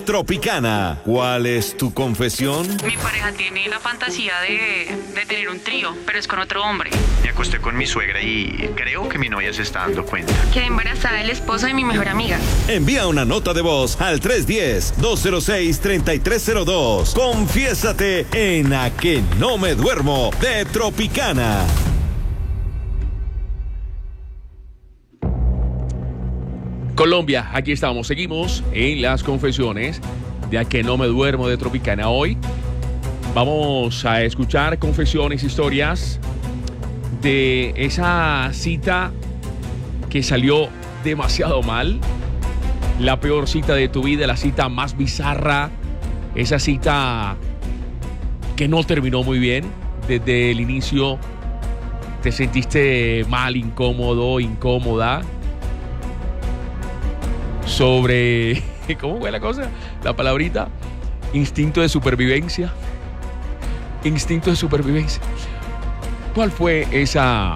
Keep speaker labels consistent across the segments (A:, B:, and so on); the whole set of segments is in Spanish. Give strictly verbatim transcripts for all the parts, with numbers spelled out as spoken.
A: Tropicana. ¿Cuál es tu confesión?
B: Mi pareja tiene la fantasía de, de tener un trío, pero es con otro hombre.
C: Me acosté con mi suegra y creo que mi novia se está dando cuenta.
B: Quedé embarazada del esposo de mi mejor amiga.
A: Envía una nota de voz al tres uno cero, dos cero seis, tres tres cero dos. Confiésate en A Que No Me Duermo de Tropicana.
D: Colombia, aquí estamos, seguimos en las confesiones de A Que No Me Duermo de Tropicana. Hoy vamos a escuchar confesiones, historias de esa cita que salió demasiado mal, la peor cita de tu vida, la cita más bizarra, esa cita que no terminó muy bien. Desde el inicio te sentiste mal, incómodo, incómoda. Sobre, ¿cómo fue la cosa? La palabrita, instinto de supervivencia. Instinto de supervivencia. ¿Cuál fue esa,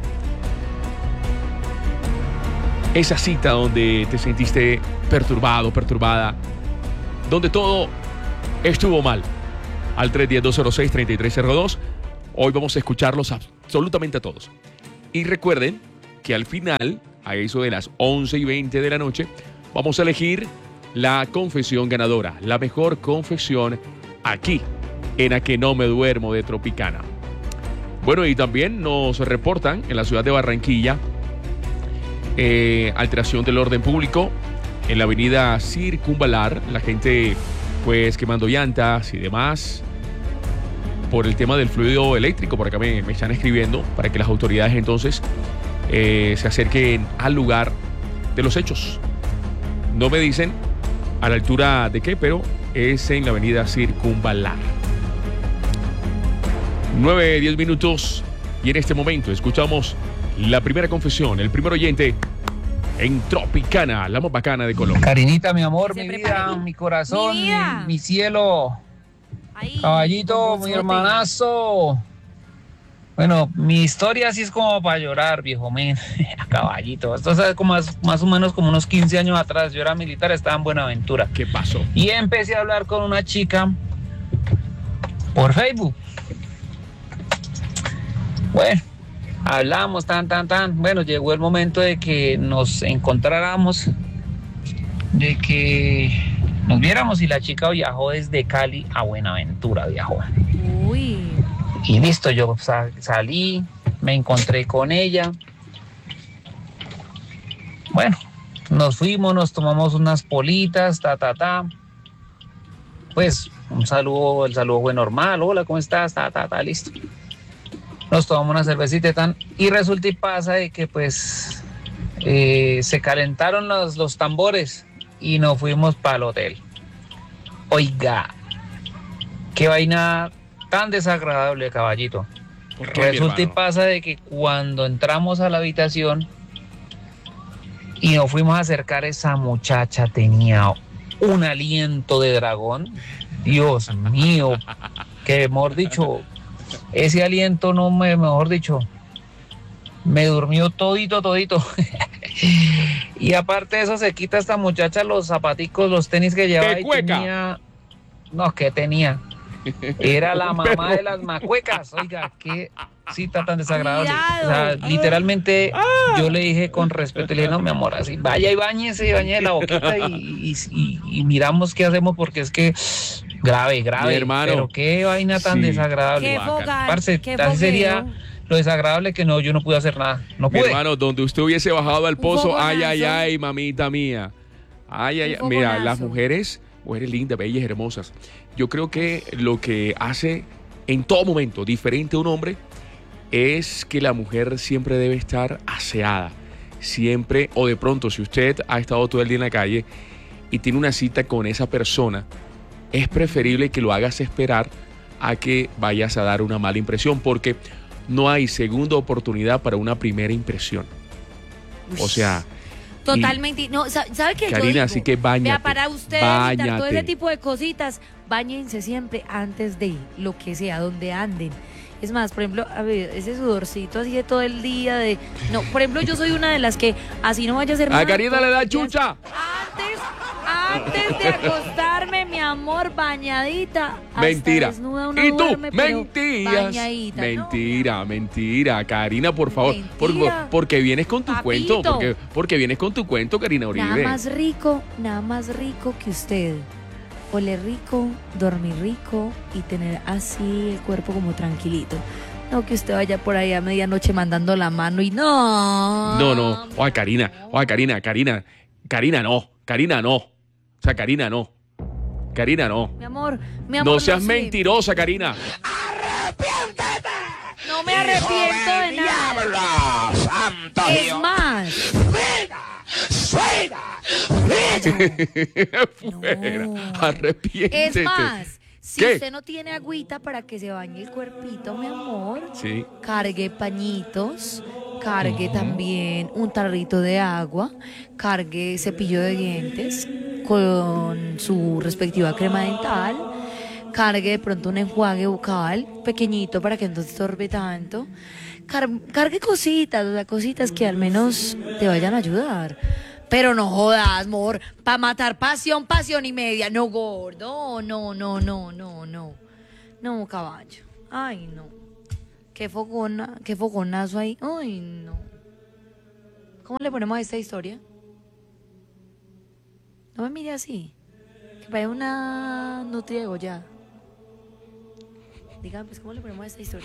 D: esa cita donde te sentiste perturbado, perturbada? Donde todo estuvo mal. Al tres uno cero, dos cero seis, tres tres cero dos. Hoy vamos a escucharlos absolutamente a todos. Y recuerden que al final, a eso de las once y veinte de la noche, vamos a elegir la confesión ganadora, la mejor confesión aquí, en A Que No Me Duermo de Tropicana. Bueno, y también nos reportan en la ciudad de Barranquilla eh, alteración del orden público en la avenida Circunvalar, la gente pues quemando llantas y demás por el tema del fluido eléctrico. Por acá me, me están escribiendo para que las autoridades entonces eh, se acerquen al lugar de los hechos. No me dicen a la altura de qué, pero es en la avenida Circunvalar. nueve, diez minutos y en este momento escuchamos la primera confesión, el primer oyente en Tropicana, la más bacana de Colombia.
E: Karinita, mi amor,
F: Se
E: mi
F: prepara.
E: vida, mi corazón,
F: Mi
E: mi,
F: vida.
E: mi cielo,
F: Ahí,
E: caballito, mi
F: convulsote.
E: hermanazo. Bueno, mi historia así es como para llorar, viejo men. Caballito, esto es como más, más o menos como unos quince años atrás. Yo era militar, estaba en Buenaventura.
D: ¿Qué pasó?
E: Y empecé a hablar con una chica por Facebook. Bueno, hablamos tan, tan, tan. Bueno, llegó el momento de que nos encontráramos, de que nos viéramos, y la chica viajó desde Cali a Buenaventura, viajó.
F: Uy.
E: Y listo, yo sa- salí, me encontré con ella. Bueno, nos fuimos, nos tomamos unas politas, ta, ta, ta. Pues un saludo, el saludo fue normal. Hola, ¿cómo estás? Ta, ta, ta, listo. Nos tomamos una cervecita y tan. Y resulta y pasa de que pues eh, se calentaron los, los tambores y nos fuimos para el hotel. Oiga, qué vaina tan desagradable, caballito.
D: ¿Por qué, mi
E: Resulta y
D: hermano?
E: pasa de que cuando entramos a la habitación y nos fuimos a acercar, esa muchacha tenía un aliento de dragón. Dios mío, que mejor dicho, ese aliento no me, mejor dicho, me durmió todito, todito. Y aparte de eso, se quita esta muchacha los zapaticos, los tenis que llevaba,
D: ¡Qué
E: y
D: cueca!
E: tenía, no, que tenía, era la
D: Un
E: mamá
D: perro.
E: de las macuecas. Oiga, qué cita tan desagradable. O
F: Cuidado.
E: sea, literalmente yo le dije con respeto, le dije, no, mi amor, así, vaya y bañese, bañe la boquita y, y, y- y miramos qué hacemos, porque es que grave, grave.
D: Mi hermano.
E: Pero qué vaina tan
D: Sí.
E: desagradable.
F: Qué
D: Guácala.
F: fogal,
E: Parce,
F: qué
E: así sería
F: fogueo.
E: lo desagradable, que no, yo no pude hacer nada. No
D: Mi
E: pude.
D: hermano, donde usted hubiese bajado al pozo,
F: fogonazo.
D: ay, ay, ay, mamita mía. Ay, ay,
F: Un
D: ay. Mira,
F: fogonazo.
D: las mujeres, mujeres lindas, bellas, hermosas. Yo creo que lo que hace en todo momento diferente a un hombre es que la mujer siempre debe estar aseada. Siempre, o de pronto, si usted ha estado todo el día en la calle y tiene una cita con esa persona, es preferible que lo hagas esperar a que vayas a dar una mala impresión, porque no hay segunda oportunidad para una primera impresión. O sea,
F: Totalmente. No, sa- ¿sabe qué? Yo
D: Karina,
F: digo,
D: así que báñate,
F: vea, para usted evitar todo
D: báñate.
F: ese tipo de cositas, báñense siempre antes de lo que sea, donde anden. Es más, por ejemplo, a ver, ese sudorcito así de todo el día de... No, por ejemplo, yo soy una de las que así no vaya a ser
D: A
F: nada,
D: Karina le da
F: todos los días,
D: chucha.
F: Antes, antes de acostarme, mi amor, bañadita. hasta
D: Mentira.
F: desnuda uno
D: Y tú,
F: duerme, pero
D: mentiras.
F: bañadita, ¿no?
D: Mentira, mentira. Karina, por favor. Por,
F: Mentira.
D: porque vienes con tu
F: Papito.
D: cuento. Porque, porque vienes con tu cuento, Karina Uribe.
F: Nada más rico, nada más rico que usted. Oler rico, dormir rico y tener así el cuerpo como tranquilito. No que usted vaya por ahí a medianoche mandando la mano y no.
D: No, no. Oye, Karina. Oye, Karina, Karina. Karina, no. Karina, no. O sea, Karina, no. Karina, no.
F: Mi amor, mi amor.
D: No seas
F: sé.
D: mentirosa, Karina.
F: No me arrepiento de nada.
G: ¡Santo
F: Es
G: Dios!
F: más.
D: Fuera.
F: No.
D: Arrepiéntete.
F: Es más. Si
D: ¿Qué?
F: usted no tiene agüita para que se bañe el cuerpito, mi amor,
D: Sí.
F: cargue pañitos, cargue también un tarrito de agua, cargue cepillo de dientes con su respectiva crema dental, cargue de pronto un enjuague bucal pequeñito para que no te estorbe tanto, Car- cargue cositas, o sea, cositas que al menos te vayan a ayudar. Pero no jodas, amor, para matar pasión, pasión y media. No, gordo, no, no, no, no, no. No, caballo. Ay, no. Qué fogona, qué fogonazo ahí. Ay, no. ¿Cómo le ponemos a esta historia? No me mire así. Que parece una nutria de Goya. Dígame, pues, ¿cómo le ponemos a esta historia?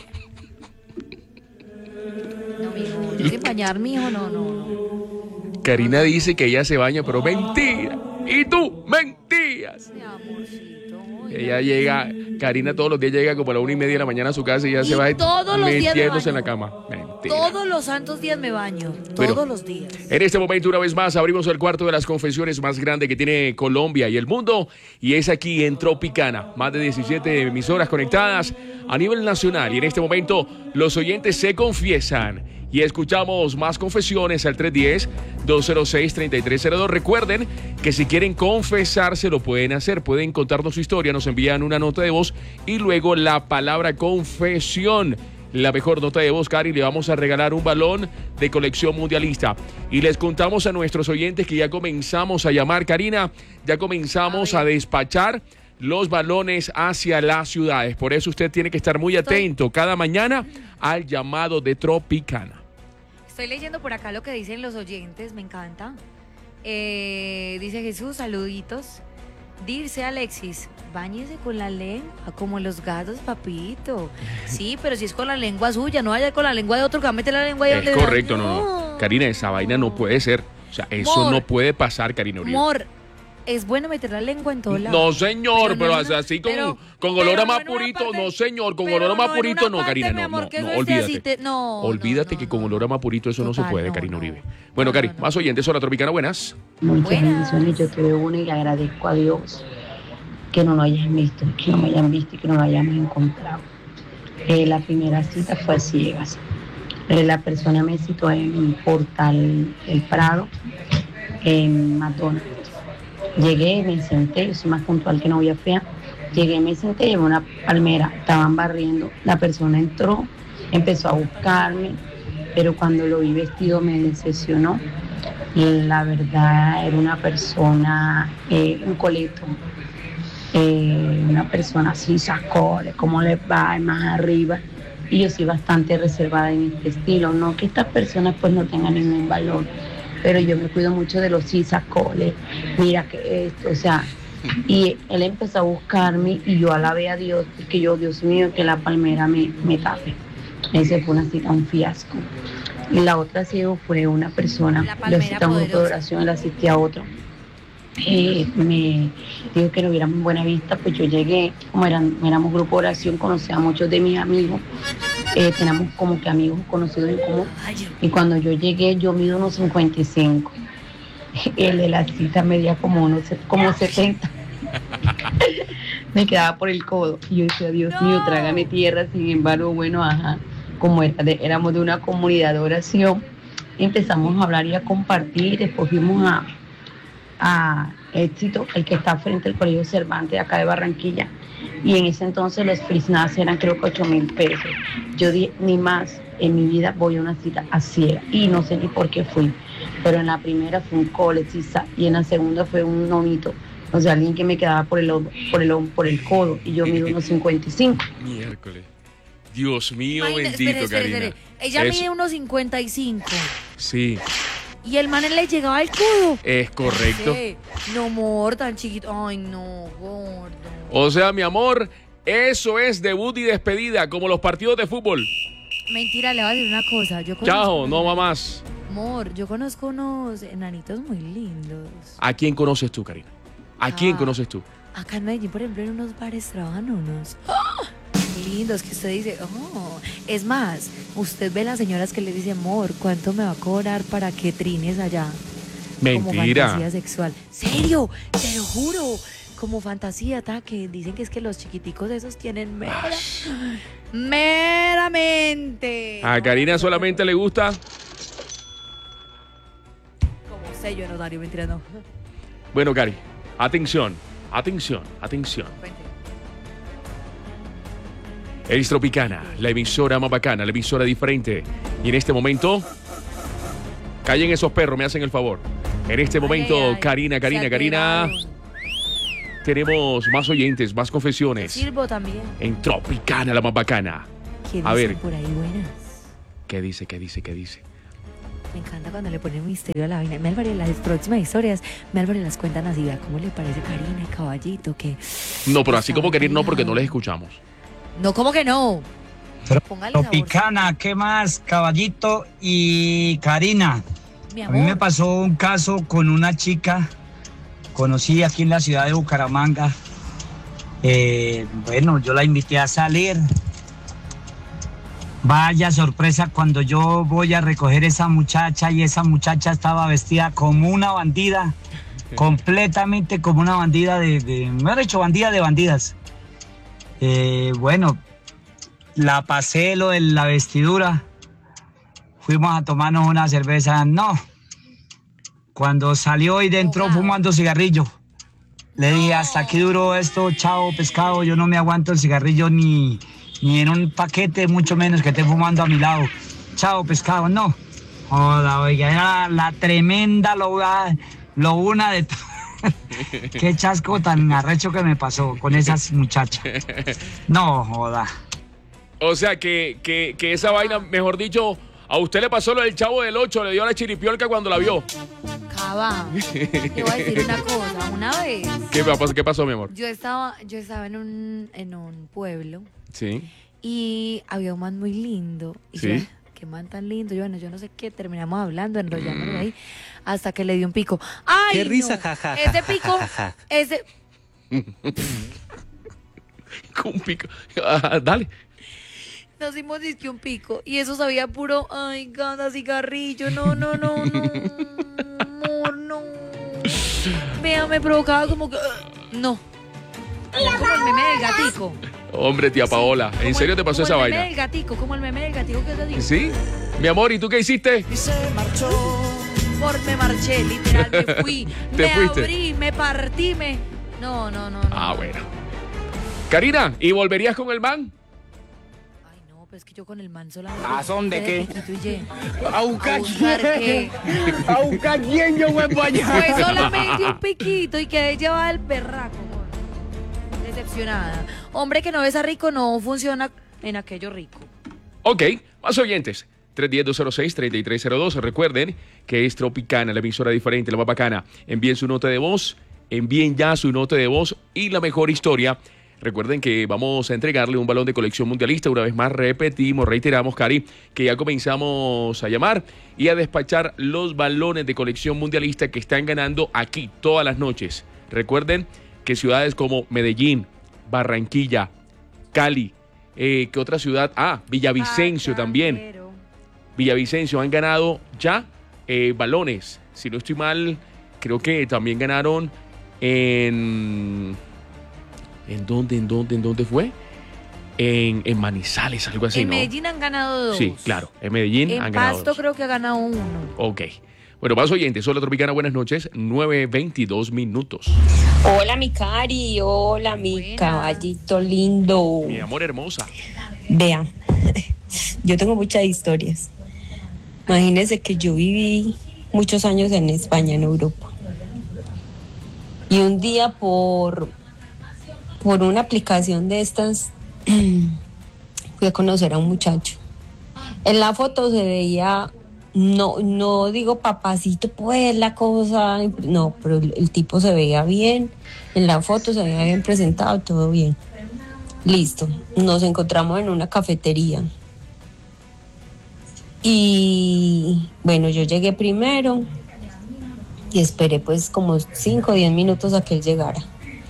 F: No, mijo, ¿tienes que bañar, mijo? No, no, no.
D: Karina dice que ella se baña, pero mentira. Y tú, mentiras.
F: Mi amorcito. oiga.
D: Ella llega, Karina todos los días llega como a la una y media de la mañana a su casa y ya
F: Y
D: se va
F: todos los días me
D: metiéndose en la
F: baño.
D: cama. Mentira.
F: Todos los santos días me baño.
D: Bueno.
F: Todos los días.
D: En este momento, una vez más, abrimos el cuarto de las confesiones más grande que tiene Colombia y el mundo, y es aquí en Tropicana. Más de diecisiete emisoras conectadas a nivel nacional, y en este momento los oyentes se confiesan y escuchamos más confesiones al tres uno cero, dos cero seis, tres tres cero dos. Recuerden que si quieren confesarse lo pueden hacer, pueden contarnos su historia, nos envían una nota de voz y luego la palabra confesión. La mejor nota de voz, Cari, le vamos a regalar un balón de colección mundialista. Y les contamos a nuestros oyentes que ya comenzamos a llamar, Karina, ya comenzamos a, a despachar los balones hacia las ciudades. Por eso usted tiene que estar muy atento cada mañana al llamado de Tropicana.
F: Estoy leyendo por acá lo que dicen los oyentes, me encanta. Eh, dice Jesús, saluditos. Dice Alexis, báñese con la lengua, como los gatos, papito. Sí, pero si es con la lengua suya, no vaya con la lengua de otro que va a meter la lengua ahí
D: Es
F: donde...
D: correcto, no, no. Karina, esa vaina no puede ser. O sea, eso
F: Amor.
D: no puede pasar, Karina Uribe.
F: Amor, es bueno meter la lengua en todo lado.
D: No, señor, pero,
F: no en una-
D: así con,
F: pero-
D: con
F: pero
D: olor a
F: no
D: más
F: en una
D: purito,
F: parte-
D: no, señor, con
F: pero
D: olor a más
F: no en
D: purito,
F: una
D: no,
F: parte,
D: Karina,
F: mi
D: no,
F: amor,
D: no,
F: que
D: no,
F: eso esté
D: olvídate.
F: así te- no,
D: olvídate
F: no,
D: que
F: no,
D: con
F: no.
D: olor a más purito eso no se
F: Total,
D: puede,
F: no,
D: Karina
F: no.
D: Uribe. Bueno,
F: No,
D: Cari,
F: no, no.
D: más oyentes, hola Tropicana, buenas.
H: Muchas
F: Buenas.
H: bendiciones, yo tuve una y le agradezco a Dios que no lo hayan visto, que no me hayan visto y que no lo hayamos encontrado. Eh, la primera cita fue a ciegas. Eh, la persona me citó en Portal El Prado, en McDonald's. Llegué, me senté, yo soy más puntual que novia fea. Llegué, me senté, llevé una palmera, estaban barriendo. La persona entró, empezó a buscarme, pero cuando lo vi vestido me decepcionó. La verdad era una persona, eh, un coleto, eh, una persona así, sacoles, cómo le va, más arriba. Y yo soy bastante reservada en este estilo, no que estas personas pues no tengan ningún valor, pero yo me cuido mucho de los sí, sacoles, mira que esto, o sea, y él empezó a buscarme y yo alabé a Dios, porque yo, Dios mío, que la palmera me, me tape. Ese fue una cita, un fiasco. Y la otra ciego fue una persona,
F: La
H: yo
F: palmera
H: asistí a un grupo de
F: poderosa.
H: oración, la asistí a otro. Eh, me dijo que no hubiéramos buena vista, pues yo llegué, como eran, éramos grupo de oración, conocía a muchos de mis amigos, eh, tenemos como que amigos conocidos en común, y cuando yo llegué yo mido unos cincuenta y cinco, el de la cita medía como unos como setenta, me quedaba por el codo, y yo decía, Dios mío, trágame tierra. Sin embargo, bueno, ajá, como era de- éramos de una comunidad de oración, empezamos a hablar y a compartir, después fuimos a a Éxito, el que está frente al Colegio Cervantes, acá de Barranquilla. Y en ese entonces los frisnazos eran creo que ocho mil pesos. Yo dije, ni más, en mi vida voy a una cita a ciega. Y no sé ni por qué fui. Pero en la primera fue un colecista y en la segunda fue un nonito. O sea, alguien que me quedaba por el, por el, por el codo. Y yo mido unos cincuenta y cinco.
D: Miércoles. Dios mío,
F: Imagina,
D: bendito,
F: espere, espere,
D: Karina.
F: espere. Ella
D: Es-
F: mide unos cincuenta y cinco.
D: Sí,
F: Y el man le llegaba al codo.
D: es correcto.
F: Sí. No, amor, tan chiquito. Ay, no, gordo.
D: O sea, mi amor, eso es debut y despedida, como los partidos de fútbol.
F: Mentira, le voy a decir una cosa. Yo conozco
D: Chao,
F: unos-
D: no va más.
F: Amor, yo conozco unos enanitos muy lindos.
D: ¿A quién conoces tú, Karina? ¿A quién
F: Ah.
D: conoces tú?
F: Acá en Medellín, por ejemplo, en unos bares trabajan unos ¡ah! lindos que usted dice, oh. Es más, usted ve las señoras que le dicen, amor, ¿cuánto me va a cobrar para que trines allá? Como
D: Mentira.
F: fantasía sexual. ¿Serio? Te lo juro. Como fantasía, ta, que dicen que es que los chiquiticos esos tienen mera, meramente.
D: A Karina solamente le gusta.
F: Como sello en Dario, mentira, no.
D: Bueno, Cari, atención, atención, atención. Es Tropicana, la emisora más bacana, la emisora diferente. Y en este momento, callen esos perros, me hacen el favor. En este momento,
F: Ay, ay, ay.
D: Karina, Karina,
F: Se
D: Karina,
F: alteraron.
D: tenemos más oyentes, más confesiones.
F: Sirvo también.
D: En Tropicana, la más bacana.
F: ¿Qué
D: A
F: dicen
D: ver.
F: por ahí, buenas?
D: ¿Qué dice, qué dice, qué dice?
F: Me encanta cuando le ponen misterio a la vaina. Me Álvarez, las próximas historias, me Álvarez las cuentan así. Vea, ¿cómo le parece Karina y Caballito? Que
D: No, pero así como querer no, porque no les
F: les
D: escuchamos.
F: No, ¿cómo que no? Póngale sabor,
G: Tropicana, ¿qué más? Caballito y Karina.
F: mi
G: A mí me
F: amor.
G: pasó un caso con una chica, conocí aquí en la ciudad de Bucaramanga. Eh, bueno, yo la invité a salir. Vaya sorpresa cuando yo voy a recoger esa muchacha y esa muchacha estaba vestida como una bandida, completamente como una bandida de, de me han hecho bandida de bandidas. Eh, bueno, la pasé lo de la vestidura, fuimos a tomarnos una cerveza, no. Cuando salió y dentro
F: Jugado.
G: fumando cigarrillo, le dije, hasta aquí duró esto, chao pescado, yo no me aguanto el cigarrillo ni, ni en un paquete, mucho menos que esté fumando a mi lado. Chao pescado, no. Joda, oiga, era la tremenda loba, lobuna de todo. Qué chasco tan arrecho que me pasó con esas muchachas. No, joda.
D: O sea, que, que, que esa vaina, mejor dicho, a usted le pasó lo del Chavo del Ocho, le dio la chiripiolca cuando la vio.
F: Cava, te voy a decir una cosa. Una vez,
D: ¿Qué pasó, qué pasó mi amor?
F: yo estaba, yo estaba en un, en un pueblo
D: Sí.
F: y había un man muy lindo. Y
D: Sí.
F: yo, qué man tan lindo. Yo, bueno, yo no sé qué, terminamos hablando, enrollándonos ahí, hasta que le dio un pico. ¡Ay,
I: Qué risa,
F: no!
I: ja, ja, ja,
F: Ese
I: ja,
F: pico,
I: ja, ja.
F: ese...
D: Con pico. Ah, dale.
F: Nos dimos disque un pico y eso sabía puro, ay, gana cigarrillo, no, no, no, no, amor, no. Vea, me provocaba como que, uh, no. Era como el meme del gatico.
D: Hombre, tía Paola, ¿en
F: Como
D: serio
F: el-
D: te pasó
F: como
D: esa
F: el meme
D: vaina?
F: del gatico, como el meme del gatico que es así.
D: ¿Sí? Mi amor, ¿y tú qué hiciste?
F: Por me marché, literal, me fui,
D: ¿Te
F: me
D: fuiste?
F: abrí, me partí, me... No, no, no, no.
D: Ah,
F: no.
D: bueno. Karina, ¿y volverías con el man?
F: Ay, no, pues es que yo con el man solamente...
I: ¿A son de qué?
F: piquito y ye.
I: ¿A buscar
F: buscar qué?
I: ¿A buscar quién yo me voy allá?
F: Fue solamente un piquito y quedé llevada al berraco. amor. Decepcionada. Hombre que no besa rico no funciona en aquello rico.
D: Ok, más oyentes. tres uno cero, dos cero seis, tres tres cero dos. Recuerden que es Tropicana, la emisora diferente, la más bacana. Envíen su nota de voz, envíen ya su nota de voz y la mejor historia. Recuerden que vamos a entregarle un balón de colección mundialista. Una vez más repetimos, reiteramos, Cari, que ya comenzamos a llamar y a despachar los balones de colección mundialista que están ganando aquí todas las noches. Recuerden que ciudades como Medellín, Barranquilla, Cali, eh, ¿qué otra ciudad? Ah, Villavicencio también.
F: Barranquero.
D: Villavicencio han ganado ya eh, balones. Si no estoy mal, creo que también ganaron en... ¿En dónde, en dónde, en dónde fue? En, en Manizales, algo así,
F: En
D: ¿no?
F: Medellín han ganado dos.
D: Sí, claro. En Medellín
F: En
D: han ganado
F: Pasto
D: dos.
F: creo que ha ganado uno.
D: Ok. Bueno, más oyentes, hola Tropicana, buenas noches, nueve veintidós minutos.
J: Hola mi Cari, hola mi
F: Buena.
J: caballito lindo.
D: Mi amor hermosa.
J: Vea, yo tengo muchas historias. Imagínense que yo viví muchos años en España, en Europa. Y un día por, por una aplicación de estas, fui a conocer a un muchacho. En la foto se veía, no, no digo papacito, pues la cosa, no, pero el, el tipo se veía bien. En la foto se veía bien presentado, todo bien. Listo, nos encontramos en una cafetería. Y bueno, yo llegué primero y esperé pues como cinco o diez minutos a que él llegara.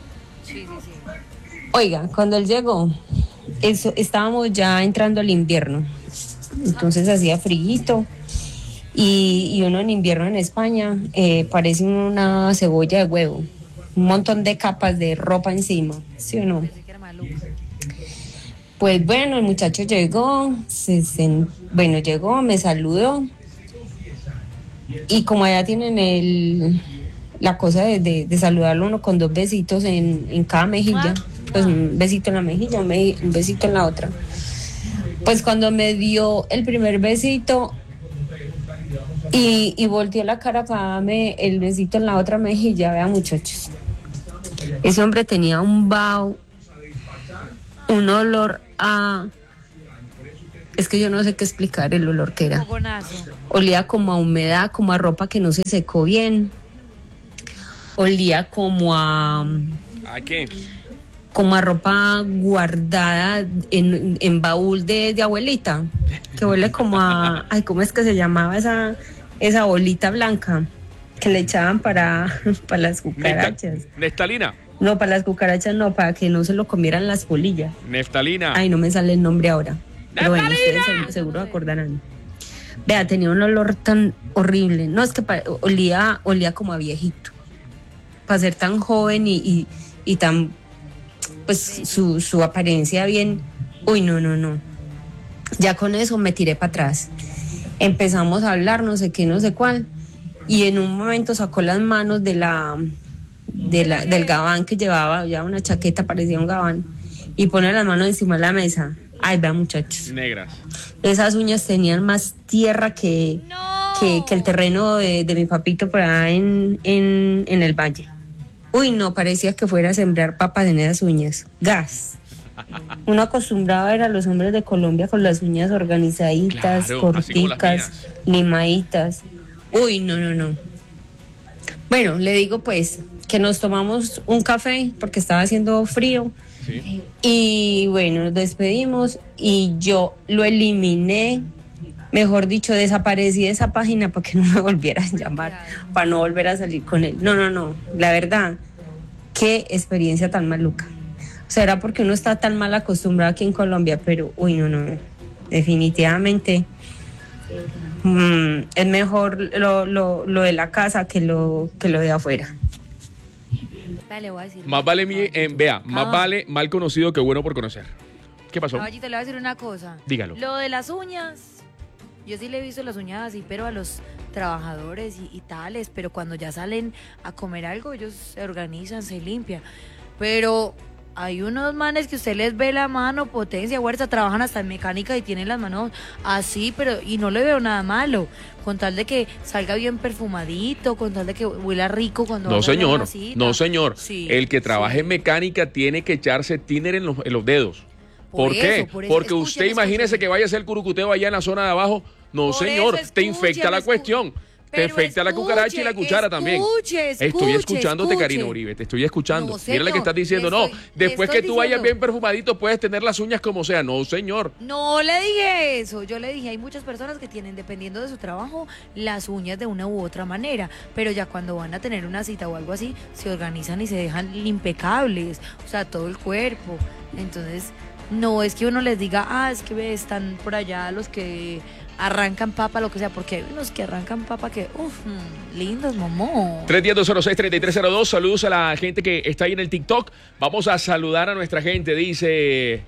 J: Oiga, cuando él llegó, eso, estábamos ya entrando al invierno, entonces hacía frío y, y uno en invierno en España eh, parece una cebolla de huevo, un montón de capas de ropa encima, ¿sí o no? Pues bueno, el muchacho llegó, se, se, bueno, llegó, me saludó y como allá tienen el, la cosa de, de, de saludarlo uno con dos besitos en, en cada mejilla, pues un besito en la mejilla, un, me, un besito en la otra. Pues cuando me dio el primer besito y, y volteó la cara para darme el besito en la otra mejilla, vean muchachos, ese hombre tenía un vaho, un olor a... Es que yo no sé qué explicar el olor que era. Olía como a humedad, como a ropa que no se secó bien. Olía como a...
D: ¿A qué?
J: Como a ropa guardada en, en baúl de, de abuelita. Que huele como a... Ay, ¿cómo es que se llamaba esa, esa bolita blanca? Que le echaban para, para las cucarachas.
D: Neftalina.
J: No, para las cucarachas no, para que no se lo comieran las polillas.
D: Neftalina.
J: Ay, no me sale el nombre ahora. Pero bueno, ustedes seguro, seguro acordarán. Vea, tenía un olor tan horrible. No, es que pa- olía, olía como a viejito. Para ser tan joven y, y, y tan, pues su, su apariencia bien. Uy, no, no, no. Ya con eso me tiré para atrás. Empezamos a hablar, no sé qué, no sé cuál. Y en un momento sacó las manos de la, de la, del gabán que llevaba, ya una chaqueta, parecía un gabán. Y pone las manos encima de la mesa. Ay, vean muchachos.
D: Negras.
J: Esas uñas tenían más tierra que,
F: No.
J: que, que el terreno de, de mi papito por allá en, en, en el valle. Uy, no, parecía que fuera a sembrar papas en esas uñas. Gas. Uno acostumbrado a ver a los hombres de Colombia con las uñas organizaditas,
D: Claro, así como las
J: corticas, limaditas. Uy, no, no, no. Bueno, le digo pues que nos tomamos un café porque estaba haciendo frío.
D: Sí.
J: Y bueno, nos despedimos y yo lo eliminé, mejor dicho, desaparecí de esa página para que no me volviera a llamar, para no volver a salir con él. No, no, no, la verdad, qué experiencia tan maluca. O sea, era porque uno está tan mal acostumbrado aquí en Colombia, pero uy, no, no, definitivamente mmm, es mejor lo, lo, lo de la casa que lo, que lo de afuera.
F: Dale, voy a decir.
D: Más vale, mi, eh, vea, más
F: Ah.
D: vale mal conocido que bueno por conocer. ¿Qué pasó?
F: Caballito, le voy a decir una cosa.
D: Dígalo.
F: Lo de las uñas, yo sí le he visto las uñas así, pero a los trabajadores y, y tales, pero cuando ya salen a comer algo, ellos se organizan, se limpian. Pero hay unos manes que usted les ve la mano, potencia, fuerza, trabajan hasta en mecánica y tienen las manos así, pero y no le veo nada malo. Con tal de que salga bien perfumadito, con tal de que huela rico cuando
D: No,
F: vaya a la
D: señor.
F: casita.
D: No, señor.
F: Sí,
D: El que trabaje
F: sí.
D: en mecánica tiene que echarse thinner en los, en los dedos.
F: Por
D: ¿Por, qué?
F: eso, por eso.
D: Porque
F: Escuchen,
D: usted imagínese
F: escuchen.
D: que vaya a hacer curucuteo allá en la zona de abajo. No,
F: Por
D: señor.
F: eso,
D: te infecta la
F: escuchen,
D: cuestión. Te
F: Pero
D: infecta la cucaracha y la
F: escuche,
D: cuchara también.
F: escuche,
D: Estoy
F: escuche,
D: escuchándote,
F: escuche.
D: Karina Uribe. Te estoy escuchando.
F: No,
D: Mira lo que
F: señor,
D: estás diciendo.
F: le
D: No,
F: estoy- le
D: después que
F: estoy
D: tú vayas
F: diciendo.
D: bien perfumadito, puedes tener las uñas como sea. No, señor.
F: No le dije eso, yo le dije, hay muchas personas que tienen, dependiendo de su trabajo, las uñas de una u otra manera, pero ya cuando van a tener una cita o algo así, se organizan y se dejan impecables, o sea, todo el cuerpo. Entonces, no es que uno les diga, ah, es que ve, están por allá los que arrancan papa, lo que sea, porque hay unos que arrancan papa que, uff, lindos, momó.
D: tres diez, dos cero seis, tres tres cero dos. Saludos a la gente que está ahí en el TikTok. Vamos a saludar a nuestra gente. Dice...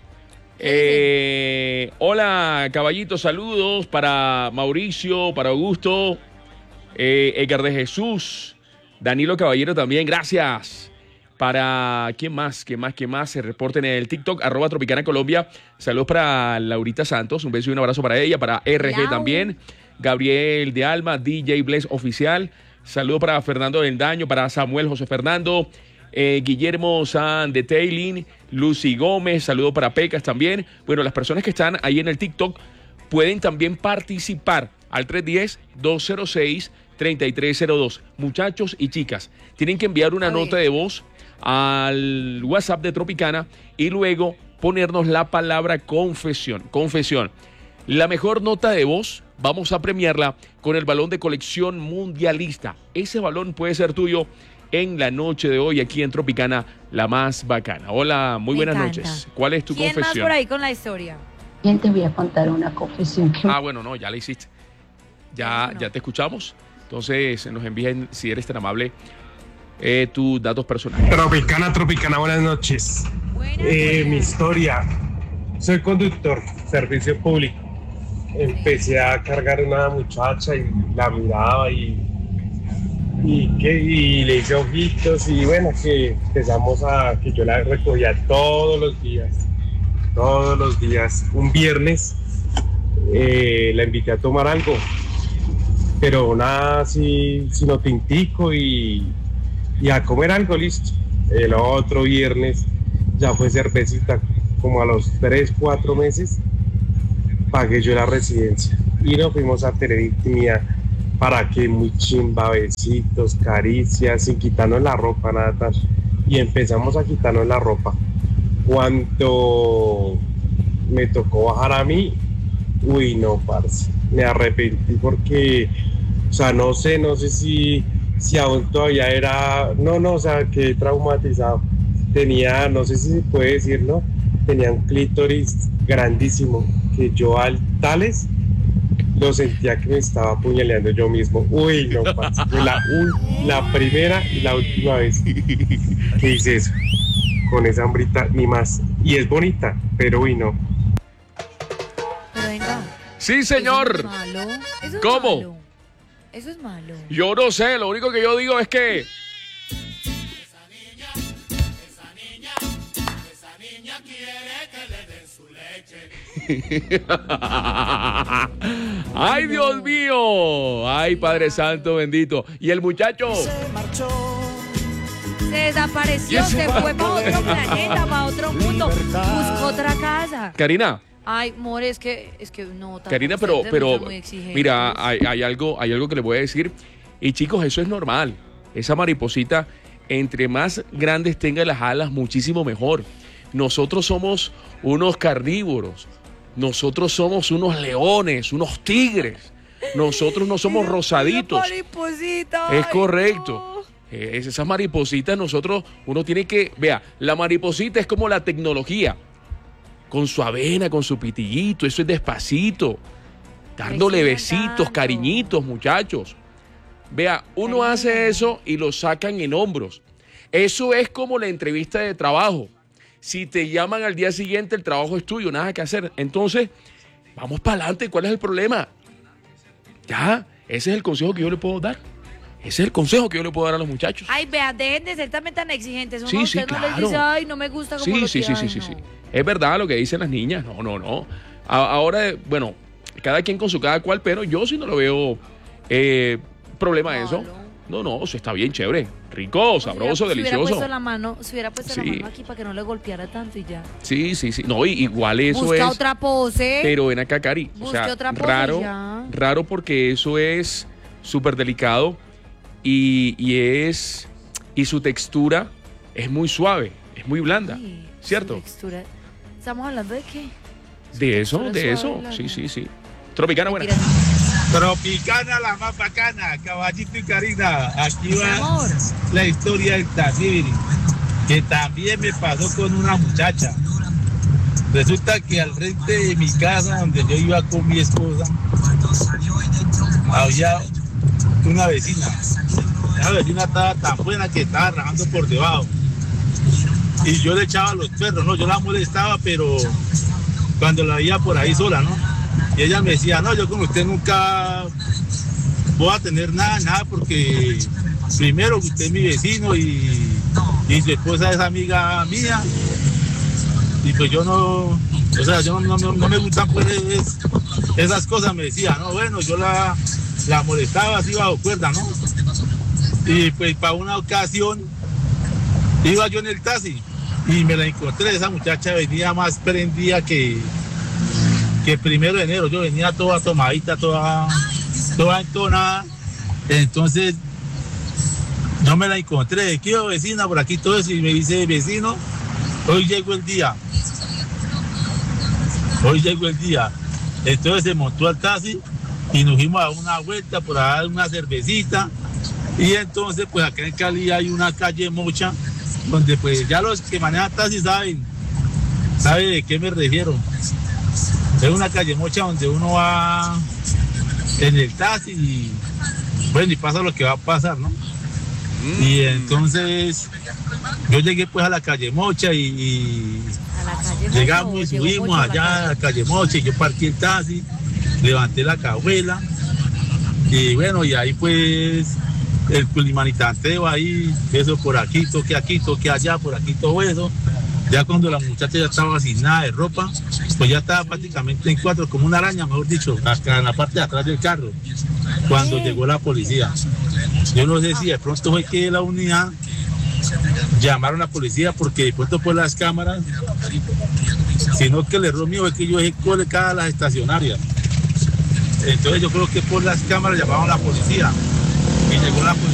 D: Eh, hola, caballito, saludos para Mauricio, para Augusto. Eh, Edgar de Jesús, Danilo Caballero también, gracias. Para, ¿quién más? ¿Quién más? ¿Quién más? Se reporten en el TikTok, arroba Tropicana Colombia. Saludos para Laurita Santos, un beso y un abrazo para ella, para R G Lau. También. Gabriel de Alma, D J Bless Oficial. Saludos para Fernando Vendaño, para Samuel José Fernando, eh, Guillermo San de Taylin, Lucy Gómez, saludos para Pecas también. Bueno, las personas que están ahí en el TikTok pueden también participar al tres uno cero, dos cero seis, tres tres cero dos. Muchachos y chicas, tienen que enviar una nota de voz al WhatsApp de Tropicana y luego ponernos la palabra confesión. Confesión. La mejor nota de voz vamos a premiarla con el balón de colección mundialista. Ese balón puede ser tuyo en la noche de hoy aquí en Tropicana, la más bacana. Hola, muy
F: Me
D: buenas
F: encanta.
D: noches. ¿Cuál es tu
F: ¿Quién
D: confesión?
F: más por ahí con la historia?
H: Bien, te voy a contar una confesión que
D: Ah, bueno, no, ya la hiciste. Ya,
F: No.
D: ya te escuchamos. Entonces nos envíen, si eres tan amable, eh, tus datos personales.
K: Tropicana, Tropicana, buenas noches.
F: Buenas,
K: Eh, mi
F: buenas.
K: historia. Soy conductor, servicio público. Empecé a cargar una muchacha y la miraba y, y, que, y le hice ojitos y bueno, que empezamos a, que yo la recogía todos los días, todos los días. Un viernes eh, la invité a tomar algo, pero nada así, sino tintico y, y a comer algo, listo. El otro viernes ya fue cervecita, como a los tres, cuatro meses pagué yo la residencia y nos fuimos a tener intimidad. Para que muy chimba, besitos, caricias, sin quitarnos la ropa, nada tal. Y empezamos a quitarnos la ropa. Cuando me tocó bajar a mí, uy no, parce, me arrepentí porque, o sea, no sé, no sé si, si aún todavía era, no, no, o sea, quedé traumatizado. Tenía, no sé si se puede decir, ¿no? Tenía un clítoris grandísimo que yo al tales lo sentía que me estaba apuñaleando yo mismo. Uy, no, parce, fue la, un- la primera y la última vez que hice eso. Con esa hambrita, ni más. Y es bonita, pero uy, no.
F: Pero venga.
D: Sí, señor.
F: Eso no es malo. Eso es
D: ¿Cómo?
F: malo. Eso es malo.
D: Yo no sé, lo único que yo digo es que... Ay, Dios mío. Ay, Padre Santo bendito. Y el muchacho...
F: Se desapareció,
D: Y ese
F: se fue
D: va-
F: para otro planeta, para otro mundo. Buscó otra casa.
D: Karina,
F: Ay, more, es que, es que no. tampoco
D: Karina, pero,
F: ustedes
D: pero,
F: son muy exigentes.
D: mira, hay, hay algo, hay algo que le voy a decir. Y chicos, eso es normal. Esa mariposita, entre más grandes tenga las alas, muchísimo mejor. Nosotros somos unos carnívoros. Nosotros somos unos leones, unos tigres. Nosotros no somos rosaditos.
F: Una mariposita,
D: Es
F: ay,
D: correcto.
F: no.
D: Eh, es- esas maripositas, nosotros, uno tiene que, vea, la mariposita es como la tecnología, con su avena, con su pitillito, eso es despacito, dándole
F: sigan
D: besitos,
F: dando.
D: cariñitos, muchachos. Vea, uno
F: Cariño.
D: hace eso y lo sacan en hombros. Eso es como la entrevista de trabajo. Si te llaman al día siguiente, el trabajo es tuyo, nada que hacer. Entonces, vamos para adelante, ¿cuál es el problema? Ya, ese es el consejo que yo le puedo dar. Ese es el consejo que yo le puedo dar a los muchachos.
F: Ay, vea, dejen de ser también tan exigentes. Uno
D: Sí,
F: a
D: sí,
F: usted no les
D: claro.
F: dice, ay, no me gusta como
D: Sí,
F: lo
D: sí, sí,
F: tiene.
D: sí,
F: Ay,
D: sí,
F: no.
D: sí. Es verdad lo que dicen las niñas. No, no, no. A- ahora, bueno, cada quien con su cada cual, pero yo sí no lo veo eh, problema de eso. No, no, eso está bien chévere. Rico, sabroso,
F: Si hubiera
D: delicioso.
F: puesto la mano, si hubiera puesto
D: Sí.
F: la mano aquí para que no le golpeara tanto y ya.
D: Sí, sí, sí. No, y- igual eso
F: Busca
D: es.
F: otra pose.
D: Pero ven acá, Cari. O
F: Busque
D: sea,
F: otra pose
D: raro,
F: ya.
D: raro porque eso es súper delicado y, y es. Y su textura es muy suave, es muy blanda.
F: Ay,
D: ¿Cierto?
F: su textura. ¿Estamos hablando de qué?
D: De eso,
F: textura
D: de
F: suave,
D: eso.
F: blanda.
D: Sí, sí, sí. Tropicana, buena.
L: Tropicana, la más bacana, Caballito y Karina. Aquí
F: Mi
L: va
F: amor.
L: la historia del Tanibiri, que también me pasó con una muchacha. Resulta que al frente de mi casa, donde yo iba con mi esposa, había una vecina. Esa vecina estaba tan buena que estaba rajando por debajo. Y yo le echaba a los perros, ¿no? Yo la molestaba, pero cuando la veía por ahí sola, ¿no? Y ella me decía, no, yo con usted nunca voy a tener nada, nada, porque primero usted es mi vecino y, y su esposa es amiga mía. Y pues yo no, o sea, yo no, no, no me gustan pues es, esas cosas, me decía, no, bueno, yo la, la molestaba así bajo cuerda, ¿no? Y pues para una ocasión iba yo en el taxi y me la encontré, esa muchacha venía más prendida que, que el primero de enero, yo venía toda tomadita, toda, toda entonada, entonces no me la encontré, ¿qué iba vecina por aquí todo eso? Y me dice, vecino, hoy llegó el día, hoy llegó el día, entonces se montó al taxi y nos fuimos a una vuelta por a dar una cervecita, y entonces pues acá en Cali hay una calle Mocha, donde pues ya los que manejan taxi saben, saben de qué me refiero. Es una calle Mocha donde uno va en el taxi y bueno, y pasa lo que va a pasar, ¿no? Mm. Y entonces yo llegué pues a la calle Mocha y, y calle llegamos y subimos allá a la calle Mocha y yo partí el taxi, levanté la cajuela y bueno, y ahí pues el culimanitanteo ahí, eso por aquí, toque aquí, toque allá, por aquí todo eso. Ya cuando la muchacha ya estaba sin nada de ropa, pues ya estaba prácticamente en cuatro, como una araña, mejor dicho, hasta en la parte de atrás del carro, cuando ¿Qué? llegó la policía. Yo no sé si de pronto fue que la unidad llamaron a la policía, porque de pronto por las cámaras, sino que el error mío es que yo dejé colocada las estacionarias. Entonces yo creo que por las cámaras llamaron a la policía y llegó la policía.